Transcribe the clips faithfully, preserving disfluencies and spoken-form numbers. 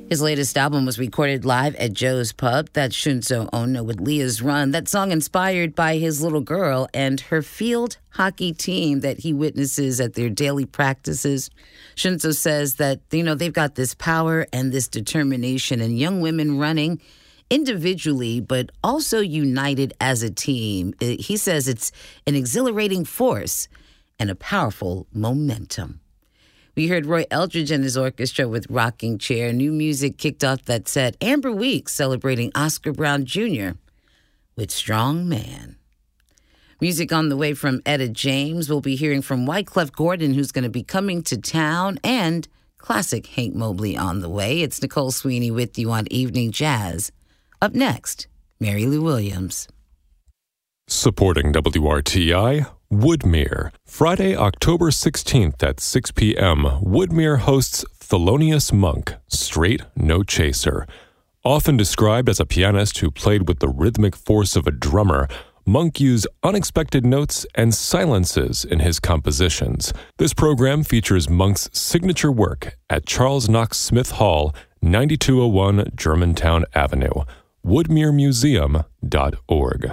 His latest album was recorded live at Joe's Pub. That's Shunzo Ono with Leah's Run. That song inspired by his little girl and her field hockey team that he witnesses at their daily practices. Shunzo says that, you know, they've got this power and this determination and young women running individually, but also united as a team. He says it's an exhilarating force and a powerful momentum. We heard Roy Eldridge and his orchestra with Rocking Chair. New music kicked off that set. Amber Weeks celebrating Oscar Brown Junior with Strong Man. Music on the way from Etta James. We'll be hearing from Wyclef Gordon, who's going to be coming to town, and classic Hank Mobley on the way. It's Nicole Sweeney with you on Evening Jazz. Up next, Mary Lou Williams. Supporting W R T I, Woodmere. Friday, October sixteenth at six p.m., Woodmere hosts Thelonious Monk, straight, no chaser. Often described as a pianist who played with the rhythmic force of a drummer, Monk used unexpected notes and silences in his compositions. This program features Monk's signature work at Charles Knox Smith Hall, ninety-two oh one Germantown Avenue. woodmere museum dot org.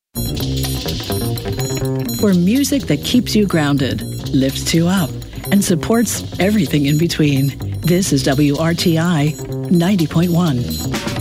For music that keeps you grounded, lifts you up, and supports everything in between, this is W R T I ninety point one.